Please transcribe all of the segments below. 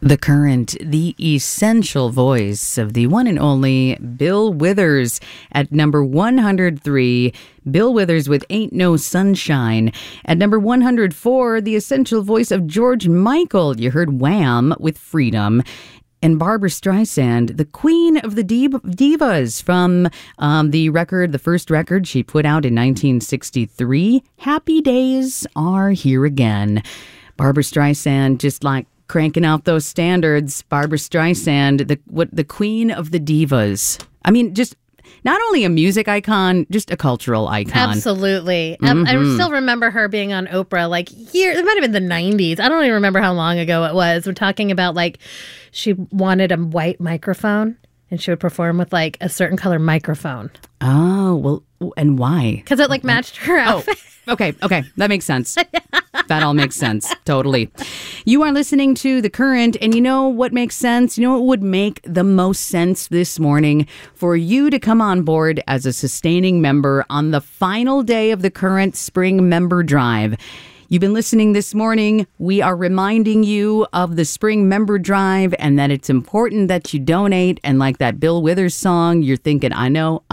The Current, the essential voice of the one and only Bill Withers at number 103. Bill Withers with Ain't No Sunshine. At number 104, the essential voice of George Michael. You heard Wham with Freedom. And Barbra Streisand, the queen of the divas from the first record she put out in 1963. Happy Days Are Here Again. Barbra Streisand, just like cranking out those standards. Barbra Streisand, the queen of the divas. I mean, just not only a music icon, just a cultural icon. Absolutely. I still remember her being on Oprah, it might have been the 90s. I don't even remember how long ago it was. We're talking about, she wanted a white microphone, and she would perform with, a certain color microphone. Oh, well, and why? Because it, matched her outfit. Oh, okay. That makes sense. That all makes sense. Totally. You are listening to The Current, and you know what makes sense? You know what would make the most sense this morning? For you to come on board as a sustaining member on the final day of the Current Spring Member Drive. You've been listening this morning. We are reminding you of the Spring Member Drive and that it's important that you donate. And like that Bill Withers song, you're thinking, I know.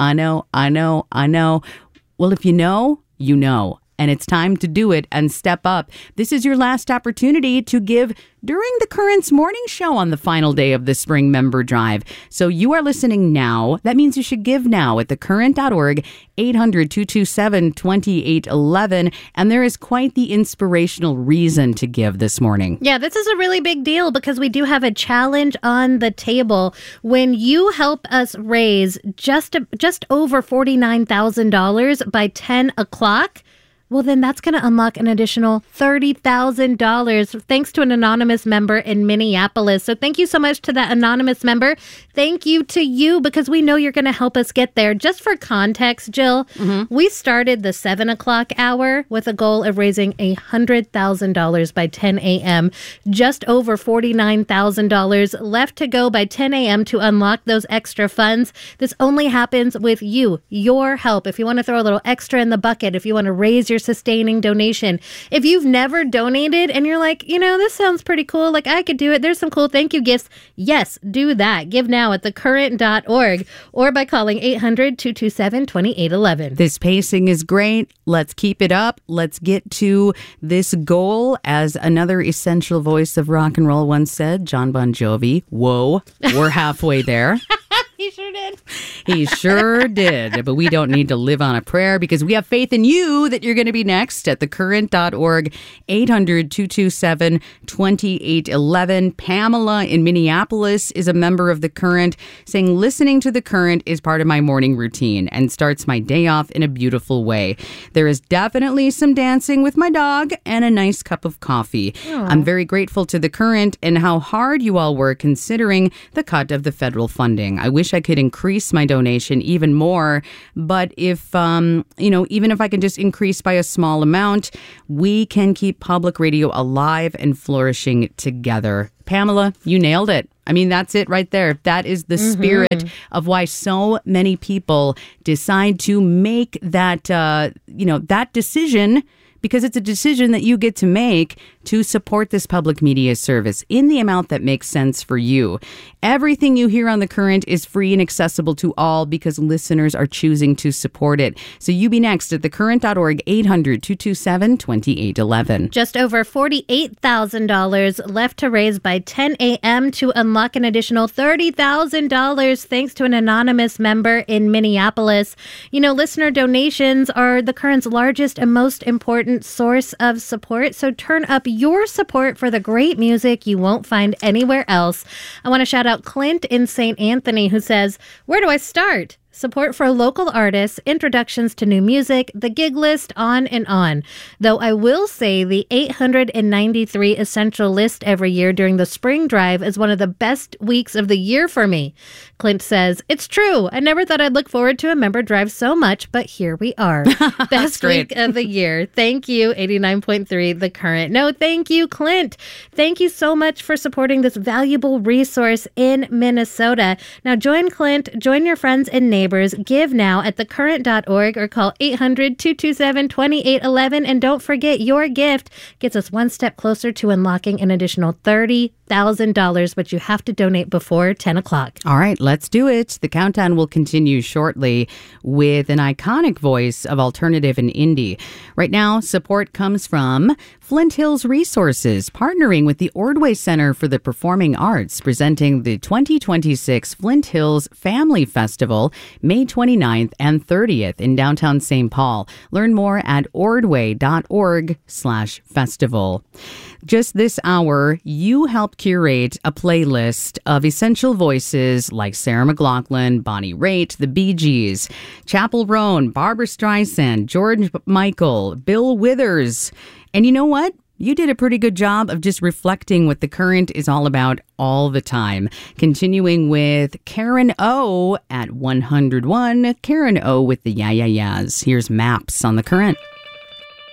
Well, if you know, you know. And it's time to do it and step up. This is your last opportunity to give during the Current's morning show on the final day of the Spring Member Drive. So you are listening now. That means you should give now at thecurrent.org, 800-227-2811. And there is quite the inspirational reason to give this morning. Yeah, this is a really big deal because we do have a challenge on the table. When you help us raise just over $49,000 by 10 o'clock, well, then that's going to unlock an additional $30,000 thanks to an anonymous member in Minneapolis. So thank you so much to that anonymous member. Thank you to you because we know you're going to help us get there. Just for context, Jill, we started the 7 o'clock hour with a goal of raising $100,000 by 10 a.m. Just over $49,000 left to go by 10 a.m. to unlock those extra funds. This only happens with you, your help. If you want to throw a little extra in the bucket, if you want to raise your sustaining donation. If you've never donated and you're like, this sounds pretty cool, I could do it, there's some cool thank you gifts, yes, do that. Give now at thecurrent.org or by calling 800-227-2811. This pacing is great. Let's keep it up. Let's get to this goal. As another essential voice of rock and roll once said, John Bon Jovi, whoa, we're halfway there. He sure did. He sure did. But we don't need to live on a prayer because we have faith in you that you're going to be next at thecurrent.org, 800-227-2811. Pamela in Minneapolis is a member of The Current, saying, listening to The Current is part of my morning routine and starts my day off in a beautiful way. There is definitely some dancing with my dog and a nice cup of coffee. Aww. I'm very grateful to The Current and how hard you all were considering the cut of the federal funding. I wish I could increase my donation even more, but if, even if I can just increase by a small amount, we can keep public radio alive and flourishing together. Pamela, you nailed it. I mean, that's it right there. That is the spirit of why so many people decide to make that, that decision, because it's a decision that you get to make to support this public media service in the amount that makes sense for you. Everything you hear on The Current is free and accessible to all because listeners are choosing to support it. So you be next at thecurrent.org, 800-227-2811. Just over $48,000 left to raise by 10 a.m. to unlock an additional $30,000 thanks to an anonymous member in Minneapolis. Listener donations are The Current's largest and most important source of support. So turn up your support for the great music you won't find anywhere else. I want to shout out Clint in St. Anthony who says, where do I start? Support for local artists, introductions to new music, the gig list, on and on. Though I will say the 893 essential list every year during the spring drive is one of the best weeks of the year for me. Clint says, it's true. I never thought I'd look forward to a member drive so much, but here we are. Best week of the year. Thank you, 89.3 The Current. No, thank you, Clint. Thank you so much for supporting this valuable resource in Minnesota. Now join Clint, join your friends and neighbors neighbors. Give now at thecurrent.org or call 800-227-2811. And don't forget, your gift gets us one step closer to unlocking an additional $30,000, but you have to donate before 10 o'clock. All right, let's do it. The countdown will continue shortly with an iconic voice of alternative and indie. Right now, support comes from Flint Hills Resources, partnering with the Ordway Center for the Performing Arts, presenting the 2026 Flint Hills Family Festival, May 29th and 30th in downtown St. Paul. Learn more at ordway.org/festival. Just this hour, you helped curate a playlist of essential voices like Sarah McLachlan, Bonnie Raitt, the Bee Gees, Chappell Roan, Barbra Streisand, George Michael, Bill Withers. And you know what? You did a pretty good job of just reflecting what the current is all about all the time. Continuing with Karen O at 101. Karen O with the Yeah Yeah Yeahs. Here's Maps on the Current.